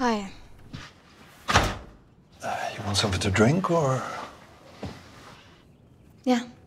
Hi. You want something to drink, or? Ja.